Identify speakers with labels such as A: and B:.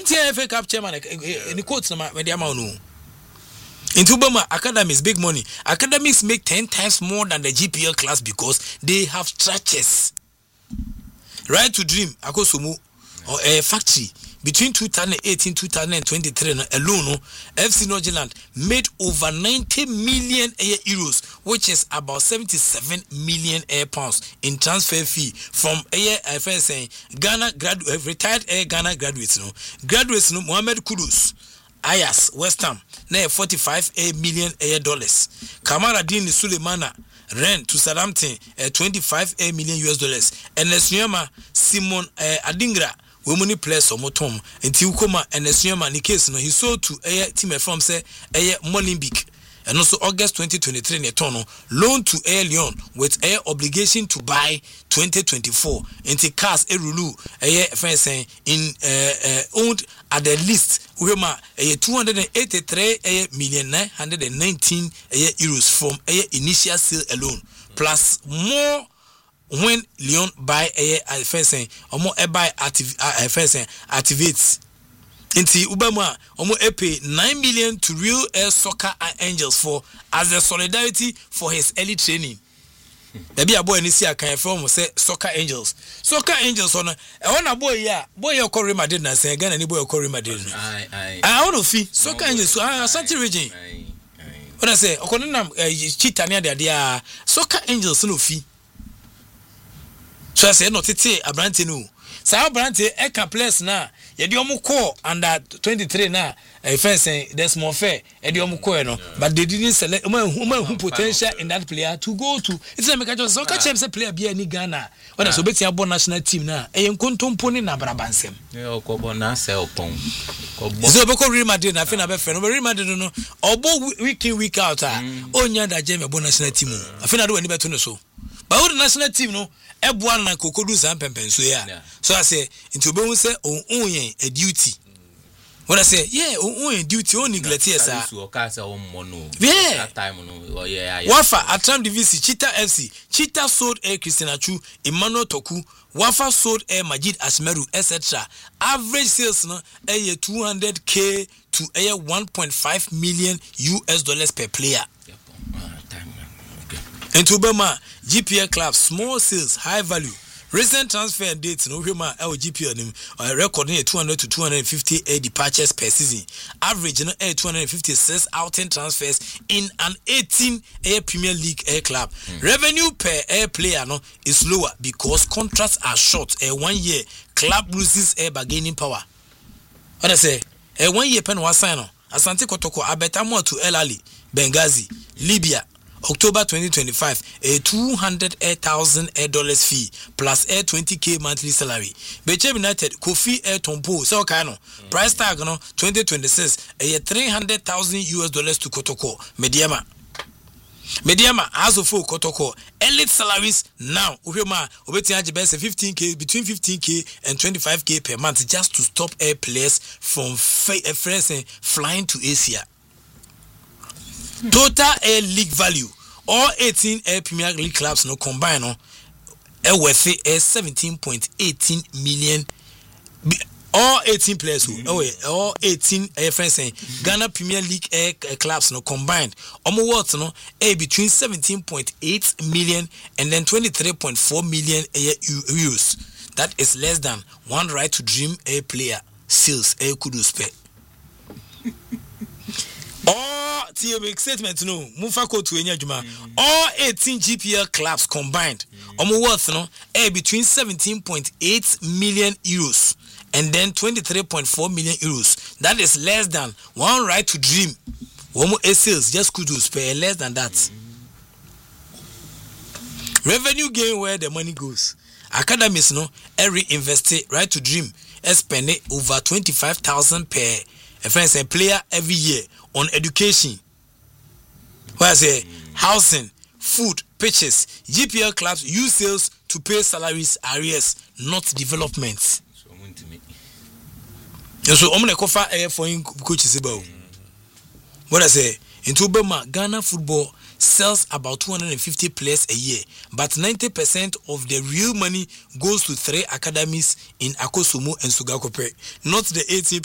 A: FA Cup chairman in the quotes na mediama no. Into Bama academies big money. Academies make 10 times more than the GPL class because they have structures. Right to Dream Akosumu or a factory between 2018 2023 alone FC Nordjylland made over 90 million euros, which is about 77 million pounds in transfer fee from Ghana retired Ghana graduates Mohamed Kudus Ayas West Ham na 45 million dollars. Kamara Dini Suleimana rent to Southampton 25 million US dollars. And Nesuyama Simon Adingra we money players or motom until Ukoma and Nesuyama in case no he sold to team from say Molenbeek. And also August 2023 Netono loan to Air Lyon with air obligation to buy 2024 into cars Erulu fencing in owned at the least we ma 283,919 euros from initial sale alone plus more when Lyon buy fencing or more buy fencing activates. Inti Ubama omo pay 9 million to Real Air Soccer Angels for as a solidarity for his early training. There be a boy in this year can from say Soccer Angels. Soccer Angels on a boy ya boy your Corey Madrid na say again any boy your Corey Madrid. I want to fee Soccer Angels Santi region. When I say okonam cheat near there Soccer Angels no fee. So I say no tete abrante no. Sa abrante e ka players na ye di omo call under 23 na first there's more fair e di omo call no but they didn't select who potential in that player to go to it's like make just soccer champions player be any Ghana when so betia born national team na e nkontompo ni na brabansem e okobo na sell pon so be ko Real Madrid na fe na be fe no Real Madrid no obo week in week out onya da je me born national team afi na do wani beto no so but who the national team no ebuan na kokodu san pempenso ya so I say into be won say on a duty when I say yeah on duty on neglect yes sir yeah time no yeah Wafa Atram Division Cheetah FC Cheetah sold Air Christian Achu Emmanuel Toku Wafa sold Air Majid Asmeru etc. Average sales no 200k to 1.5 million US dollars per player. And to Bama, GPL clubs, small sales, high value. Recent transfer dates, no human GPL recording 200 to 250 departures per season. Average 256 outing transfers in an 18 Premier League club. Revenue per player no is lower because contracts are short. 1 year club loses bargaining power. What I say? 1 year pen was sign on. Asante Kotoko Abetamo to El Ali, Benghazi, Libya. October 2025, a $200,000 fee plus a 20k monthly salary. Beche United, Kofi Tompo, so kano. Price tag no 2026, a $300,000 US to Kotoko. Mediama as of Kotoko. Elite salaries now. Uhema obetiaje best 15k between 15k and 25k per month just to stop air players from flying to Asia. Total air league value all 18 air Premier League clubs no combine no worth 17.18 million. All 18 players all 18 Ghana Premier League air clubs no combined worth no between 17.8 million and then 23.4 million euros. That is less than one right to dream air player sales air kudus pay. All TMX statement no Mufako to Enyajuma. All 18 GPL clubs combined worth no between 17.8 million euros and then 23.4 million euros. That is less than one right to dream. One sales just kudos pay less than that. Revenue gain where the money goes. Academies no every invest right to dream spend over 25,000 per player every year on education. Where I say housing, food, pitches. GPL clubs use sales to pay salaries arrears, not developments. So I'm gonna cover for coaches about what I say. In Tubema, Ghana football sells about 250 players a year, but 90% of the real money goes to 3 academies in Akosumu and Sugakope, not the 18